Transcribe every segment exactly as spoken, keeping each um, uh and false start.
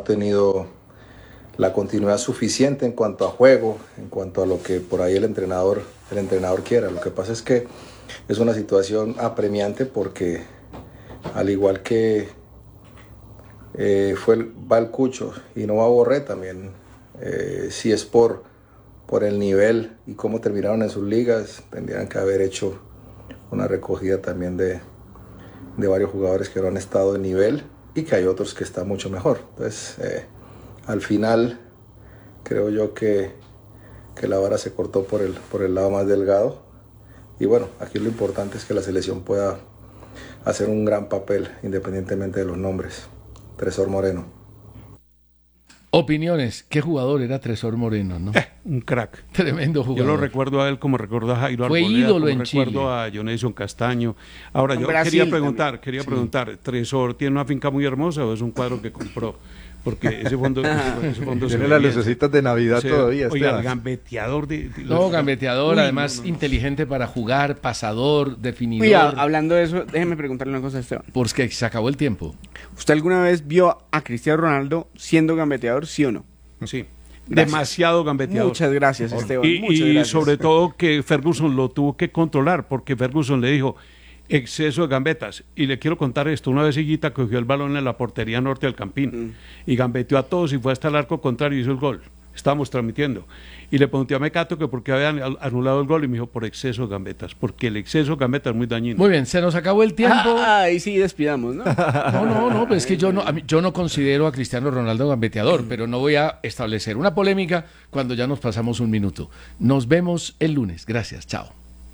ha tenido la continuidad suficiente en cuanto a juego, en cuanto a lo que por ahí el entrenador, el entrenador quiera. Lo que pasa es que es una situación apremiante porque al igual que eh, fue el, va el Cucho y no va Borré también, eh, si es por, por el nivel y cómo terminaron en sus ligas, tendrían que haber hecho una recogida también de, de varios jugadores que no han estado de nivel y que hay otros que están mucho mejor. Entonces, eh, al final, creo yo que, que la vara se cortó por el, por el lado más delgado. Y bueno, aquí lo importante es que la selección pueda hacer un gran papel independientemente de los nombres. Tresor Moreno. Opiniones. ¿Qué jugador era Tresor Moreno, no? Eh, un crack. Tremendo jugador. Yo lo recuerdo a él como recuerdo a Jairo Fue Arboleda, ídolo como en recuerdo Chile. a Jonathan Castaño. Ahora, yo Brasil quería preguntar, también. quería Sí. preguntar, ¿Tresor tiene una finca muy hermosa o es un cuadro que compró? Porque ese fondo, ese fondo se Tiene ve las bien. lucecitas de Navidad O sea, todavía. Oiga, el Esteban. gambeteador de... de- No, gambeteador, Uy, además no, no, no. inteligente para jugar, pasador, definidor. Oiga, hablando de eso, déjeme preguntarle una cosa a Esteban. Porque se acabó el tiempo. ¿Usted alguna vez vio a Cristiano Ronaldo siendo gambeteador, sí o no? Sí, Gracias. demasiado gambeteador. Muchas gracias, Esteban. Y, muchas y gracias. sobre todo que Ferguson lo tuvo que controlar, porque Ferguson le dijo exceso de gambetas. Y le quiero contar esto, una vez Higuita cogió el balón en la portería norte del Campín Mm. y gambeteó a todos y fue hasta el arco contrario y hizo el gol. Estábamos transmitiendo. Y le pregunté a Mecato que por qué habían al- anulado el gol y me dijo por exceso de gambetas, porque el exceso de gambetas es muy dañino. Muy bien, se nos acabó el tiempo. Ah, ahí sí despidamos, ¿no? No, no, no, pues es que yo no, a mí- yo no considero a Cristiano Ronaldo gambeteador, pero no voy a establecer una polémica cuando ya nos pasamos un minuto. Nos vemos el lunes. Gracias, chao.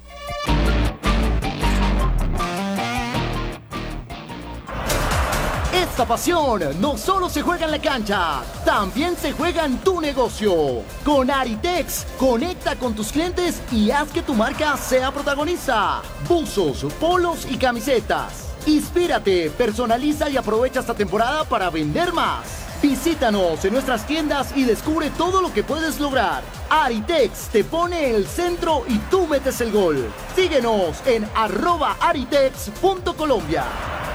Esta pasión no solo se juega en la cancha, también se juega en tu negocio. Con Aritex, conecta con tus clientes y haz que tu marca sea protagonista. Buzos, polos y camisetas. Inspírate, personaliza y aprovecha esta temporada para vender más. Visítanos en nuestras tiendas y descubre todo lo que puedes lograr. Aritex te pone el centro y tú metes el gol. Síguenos en arroba aritex punto colombia.